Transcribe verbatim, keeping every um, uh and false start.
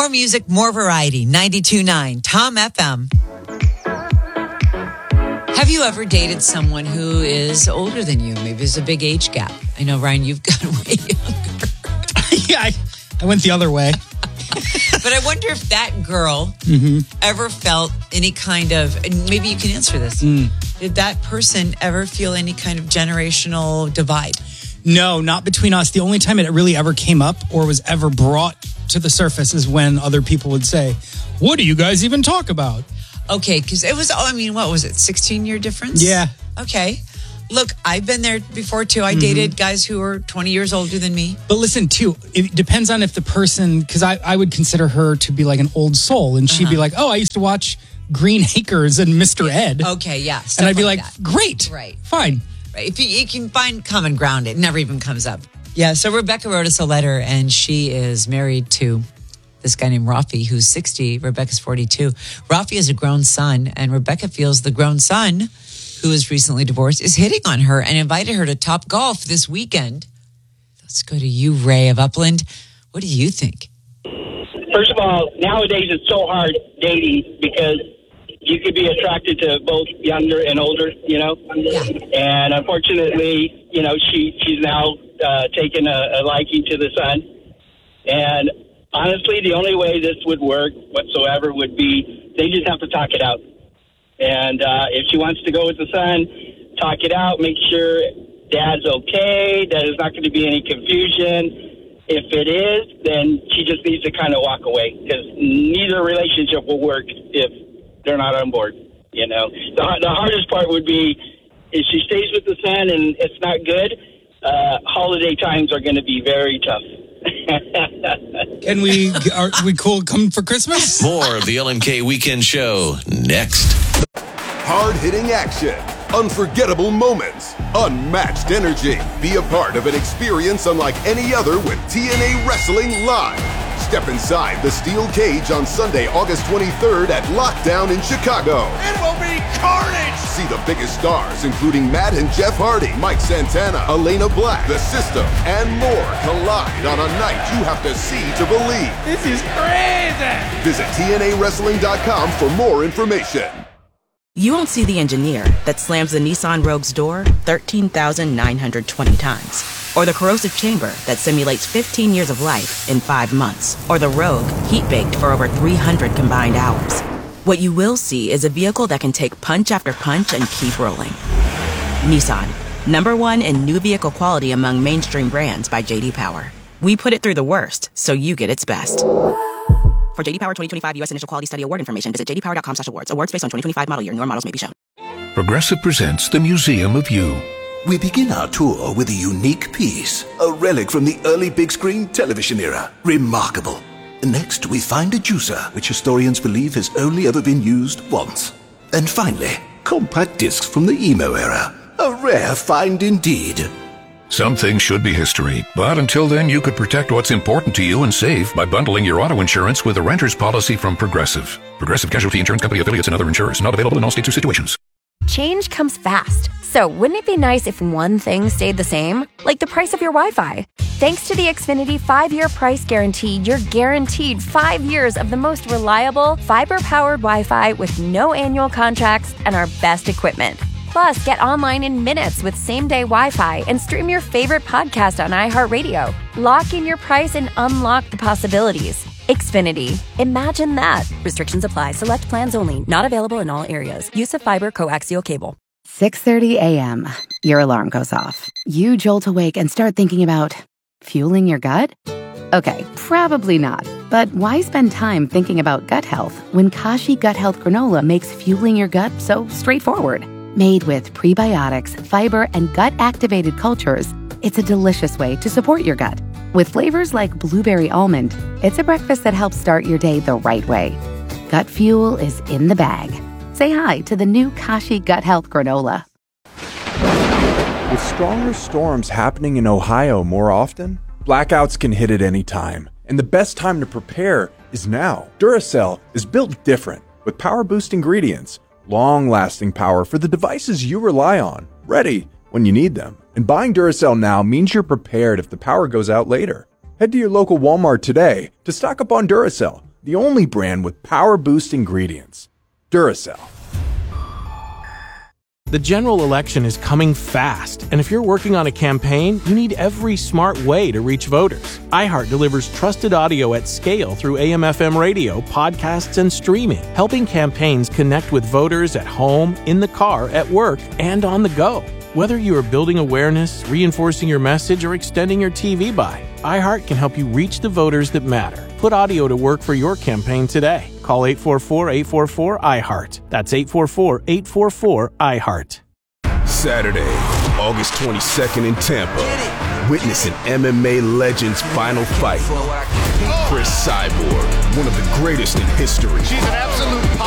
More music, more variety. ninety-two point nine Tom F M. Have you ever dated someone who is older than you? Maybe there's a big age gap. I know, Ryan, you've got way younger. yeah, I, I went the other way. But I wonder if that girl mm-hmm. ever felt any kind of, and maybe you can answer this, mm. did that person ever feel any kind of generational divide? No, not between us. The only time it really ever came up or was ever brought to the surface is when other people would say, what do you guys even talk about? Okay, because it was, I mean, what was it, sixteen-year difference? Yeah. Okay. Look, I've been there before, too. I mm-hmm. dated guys who were twenty years older than me. But listen, too, it depends on if the person, because I, I would consider her to be like an old soul, and she'd uh-huh. be like, oh, I used to watch Green Acres and Mister Ed. Okay, yeah. And I'd be like, like, that. great. Right. Fine. Right. If you, you can find common ground, it never even comes up. Yeah, so Rebecca wrote us a letter, and she is married to this guy named Rafi, who's sixty. Rebecca's forty-two. Rafi has a grown son, and Rebecca feels the grown son, who is recently divorced, is hitting on her and invited her to Top Golf this weekend. Let's go to you, Ray of Upland. What do you think? First of all, nowadays it's so hard dating because you could be attracted to both younger and older, you know? Yeah. And unfortunately, you know, she she's now uh, taken a, a liking to the son. And honestly, the only way this would work whatsoever would be they just have to talk it out. And uh, if she wants to go with the son, talk it out, make sure dad's okay, that there's not going to be any confusion. If it is, then she just needs to kind of walk away because neither relationship will work if they're not on board. You know, the, the hardest part would be if she stays with the son and it's not good, uh, holiday times are going to be very tough. Can we, are we cool come for Christmas? More of the L M K Weekend Show next. Hard-hitting action, unforgettable moments, unmatched energy. Be a part of an experience unlike any other with T N A Wrestling Live. Step inside the steel cage on Sunday, August twenty-third at Lockdown in Chicago. It will be carnage! See the biggest stars, including Matt and Jeff Hardy, Mike Santana, Elena Black, The System, and more collide on a night you have to see to believe. This is crazy! Visit T N A wrestling dot com for more information. You won't see the engineer that slams the Nissan Rogue's door thirteen thousand nine hundred twenty times. Or the corrosive chamber that simulates fifteen years of life in five months. Or the Rogue heat-baked for over three hundred combined hours. What you will see is a vehicle that can take punch after punch and keep rolling. Nissan, number one in new vehicle quality among mainstream brands by J D Power. We put it through the worst, so you get its best. For J D Power twenty twenty-five U S Initial Quality Study Award information, visit j d power dot com slash awards. Awards based on twenty twenty-five model year. Newer models may be shown. Progressive presents the Museum of You. We begin our tour with a unique piece, a relic from the early big screen television era. Remarkable. Next, we find a juicer, which historians believe has only ever been used once. And finally, compact discs from the emo era. A rare find indeed. Some things should be history, but until then you could protect what's important to you and save by bundling your auto insurance with a renter's policy from Progressive. Progressive Casualty Insurance Company affiliates and other insurers. Not available in all states or situations. Change comes fast. So wouldn't it be nice if one thing stayed the same? Like the price of your Wi-Fi. Thanks to the Xfinity five-year price guarantee, you're guaranteed five years of the most reliable, fiber-powered Wi-Fi with no annual contracts and our best equipment. Plus, get online in minutes with same-day Wi-Fi and stream your favorite podcast on iHeartRadio. Lock in your price and unlock the possibilities. Xfinity. Imagine that. Restrictions apply. Select plans only. Not available in all areas. Use of fiber coaxial cable. six thirty a.m. Your alarm goes off. You jolt awake and start thinking about fueling your gut? Okay, probably not. But why spend time thinking about gut health when Kashi Gut Health Granola makes fueling your gut so straightforward? Made with prebiotics, fiber, and gut-activated cultures, it's a delicious way to support your gut. With flavors like blueberry almond, it's a breakfast that helps start your day the right way. Gut fuel is in the bag. Say hi to the new Kashi Gut Health Granola. With stronger storms happening in Ohio more often, blackouts can hit at any time. And the best time to prepare is now. Duracell is built different with power-boost ingredients, long-lasting power for the devices you rely on, ready when you need them. And buying Duracell now means you're prepared if the power goes out later. Head to your local Walmart today to stock up on Duracell, the only brand with power boost ingredients. Duracell. The general election is coming fast, and if you're working on a campaign, you need every smart way to reach voters. iHeart delivers trusted audio at scale through A M F M radio, podcasts, and streaming, helping campaigns connect with voters at home, in the car, at work, and on the go. Whether you are building awareness, reinforcing your message, or extending your T V buy, iHeart can help you reach the voters that matter. Put audio to work for your campaign today. Call eight four four, eight four four, I heart. That's eight four four, eight four four, I heart. Saturday, August twenty-second in Tampa. Witness an M M A legend's final fight. Chris Cyborg, one of the greatest in history. She's an absolute